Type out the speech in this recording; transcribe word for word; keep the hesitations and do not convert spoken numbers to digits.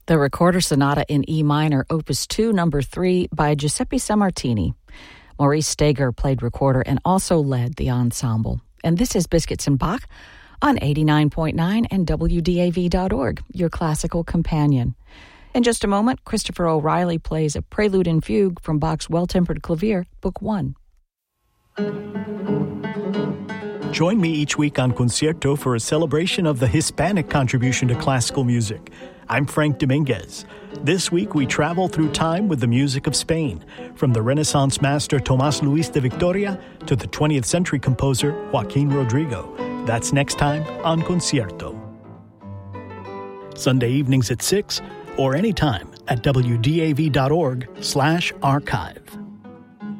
The Recorder Sonata in E minor, Opus two, number three, by Giuseppe Sammartini. Maurice Steger played recorder and also led the ensemble. And this is Biscuits and Bach on eighty-nine point nine and W D A V dot org, your classical companion. In just a moment, Christopher O'Reilly plays a prelude and fugue from Bach's Well-Tempered Clavier, Book one. Join me each week on Concierto for a celebration of the Hispanic contribution to classical music. I'm Frank Dominguez. This week we travel through time with the music of Spain, from the Renaissance master Tomás Luis de Victoria to the twentieth century composer Joaquin Rodrigo. That's next time on Concierto. Sunday evenings at six or anytime at W D A V dot org slash archive.